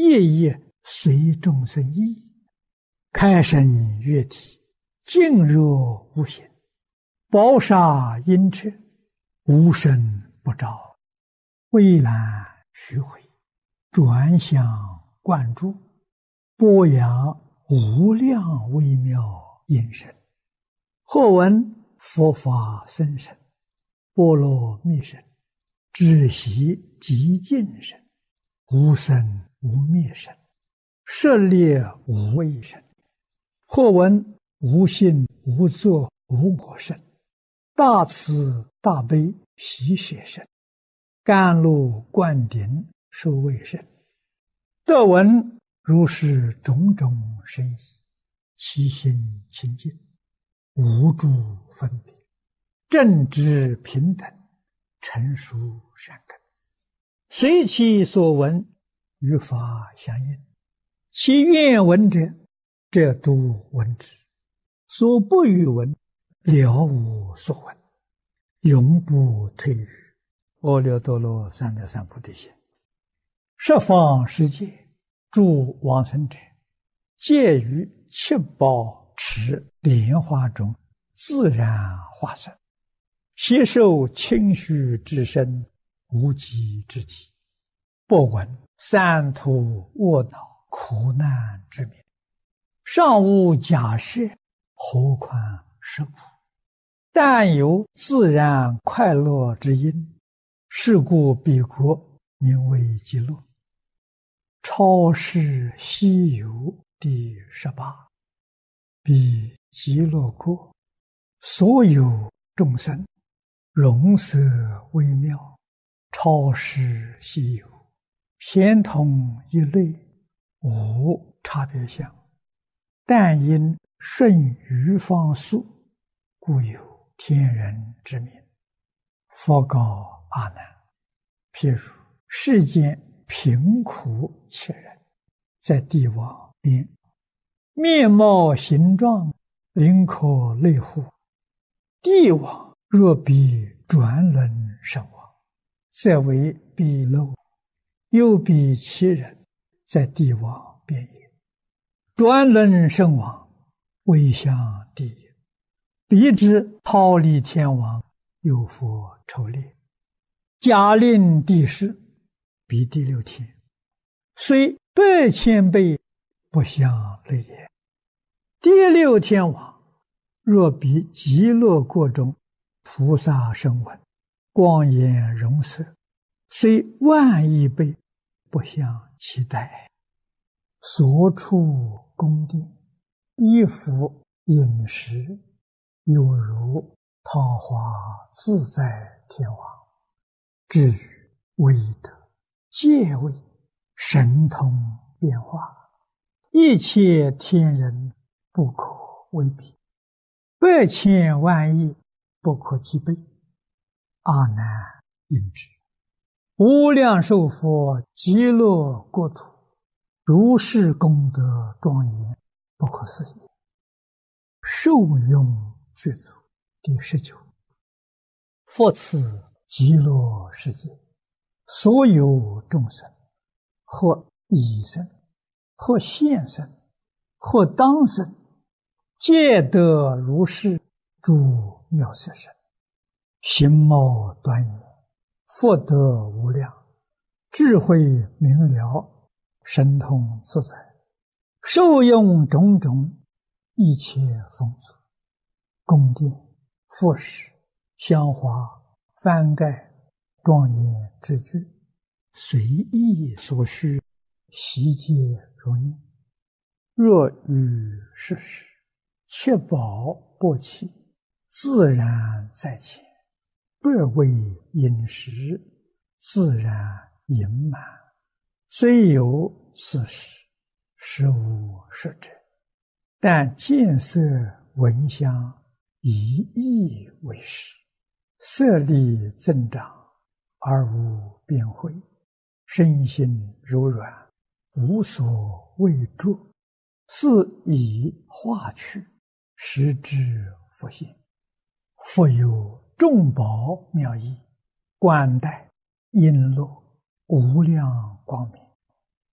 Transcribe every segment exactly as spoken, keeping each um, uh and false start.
夜夜随众生意，开身悦体，静若无形，宝刹阴彻，无声不照，蔚蓝虚回，转向灌注，播扬无量微妙音声。或闻佛法甚深，波罗蜜声，只习极尽声，无生无灭声，舍猎无畏声。或闻无性无作无我声，大慈大悲喜舍声，甘露灌顶受卫声。得闻如是种种深意，其心清净，无诸分别，正直平等，成熟善根，随其所闻，与法相应。其愿闻者，则都闻之；所不欲闻，了无所闻，永不退于阿耨多罗三藐三菩提心。十方世界诸往生者，皆于七宝池莲花中自然化身，悉受清虚之身，无极之体，不闻三途卧恼苦难之名，尚无假设，何况是苦？但有自然快乐之因，是故彼国名为极乐。超世西游第十八。彼极乐国，所有众生容色微妙，超世西游，咸同一类，无差别相。但因顺于方速，故有天人之名。佛告阿难：譬如世间贫苦切人，在地网边，面貌形状，灵可类乎？地网若比转轮身亡，则为彼漏；又比其人，在地网边也。转轮身亡，未向地也。彼之忉利天王，有佛筹猎，假令地势，彼第六天，虽百千倍，不相类也。第六天王，若比极乐国中菩萨声闻，光颜容色，虽万亿倍，不相期待。所处宫殿，衣服饮食，有如桃花自在天王。至于威德、戒位、神通变化，一切天人不可为比，百千万亿不可计备。阿难应知，无量寿佛极乐国土，如是功德庄严，不可思议。受用具足第十九。佛此极乐世界，所有众生，或已生，或现生，或当生，皆得如是诸妙色身，形貌端严，福德无量，智慧明了，神通自在，受用种种一切丰足，宫殿、服饰、香花、幡盖、庄严之具，随意所需，悉皆如念。若于世时，七宝钵器，自然在前，百味饮食，自然盈满。虽有此时，实无实者，但见色闻香，以意为实，色力增长，而无边慧，身心柔软，无所畏著，是以化去，实之佛性。复有众宝妙义，冠带璎珞，无量光明，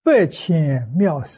百千妙思